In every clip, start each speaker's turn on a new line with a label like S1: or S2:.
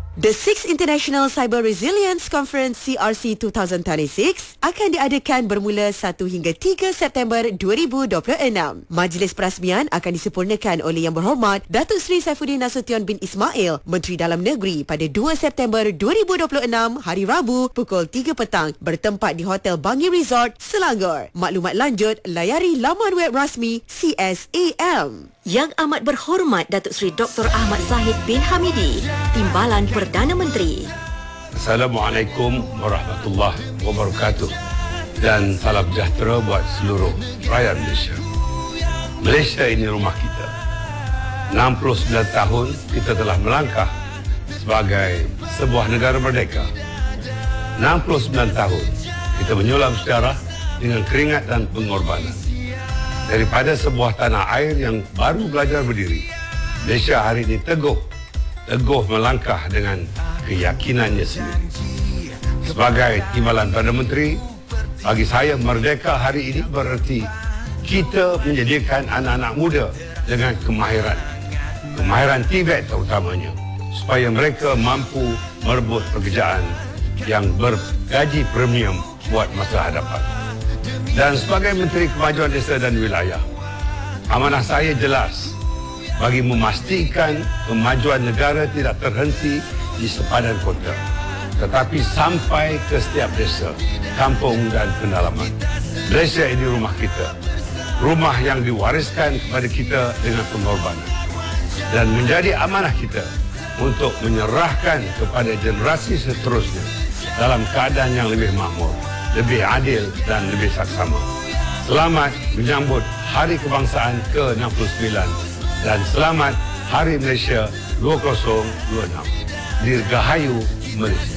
S1: The 6th International Cyber Resilience Conference CRC 2026 akan diadakan bermula 1 hingga 3 September 2026. Majlis perasmian akan disempurnakan oleh Yang Berhormat Datuk Seri Saifuddin Nasution bin Ismail, Menteri Dalam Negeri, pada 2 September 2026 hari Rabu pukul 3 petang bertempat di Hotel Bangi Resort, Selangor. Maklumat lanjut layari laman web rasmi CSAM.
S2: Yang Amat Berhormat Datuk Seri Dr. Ahmad Zahid bin Hamidi, Timbalan Perdana Menteri.
S3: Assalamualaikum warahmatullahi wabarakatuh dan salam sejahtera buat seluruh rakyat Malaysia. Malaysia ini rumah kita. 69 tahun kita telah melangkah sebagai sebuah negara merdeka. 69 tahun kita menyulam sejarah dengan keringat dan pengorbanan. Daripada sebuah tanah air yang baru belajar berdiri, Malaysia hari ini teguh melangkah dengan keyakinannya sendiri. Sebagai Timbalan Perdana Menteri, bagi saya merdeka hari ini bererti kita menjadikan anak-anak muda dengan kemahiran Tibet terutamanya, supaya mereka mampu merebut pekerjaan yang bergaji premium buat masa hadapan. Dan sebagai Menteri Kemajuan Desa dan Wilayah, amanah saya jelas bagi memastikan kemajuan negara tidak terhenti di sepadan kota, tetapi sampai ke setiap desa, kampung dan pedalaman. Malaysia ini rumah kita, rumah yang diwariskan kepada kita dengan pengorbanan, dan menjadi amanah kita untuk menyerahkan kepada generasi seterusnya dalam keadaan yang lebih makmur, lebih adil dan lebih saksama. Selamat menyambut Hari Kebangsaan ke-69 dan selamat Hari Malaysia 2026. Dirgahayu Malaysia.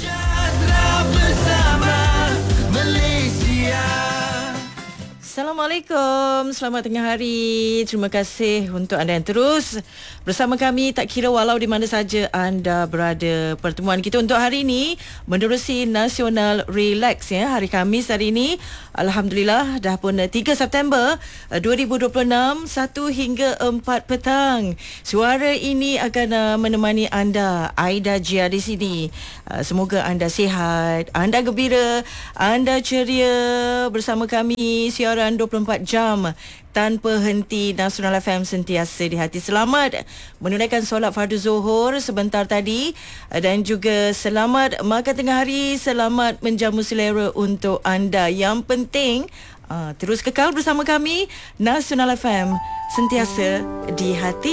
S4: Assalamualaikum, selamat tengah hari. Terima kasih untuk anda yang terus bersama kami, tak kira walau di mana saja anda berada. Pertemuan kita untuk hari ini menerusi Nasional Relax, ya, hari Khamis hari ini. Alhamdulillah dah pun 3 September 2026, 1 hingga 4 petang. Suara ini akan menemani anda, Aida Jia di sini. Semoga anda sihat, anda gembira, anda ceria bersama kami siaran 24 jam tanpa henti. Nasional FM sentiasa di hati. Selamat menunaikan solat fardu zuhur sebentar tadi, dan juga selamat makan tengah hari, selamat menjamu selera untuk anda. Yang penting terus kekal bersama kami. Nasional FM sentiasa di hati.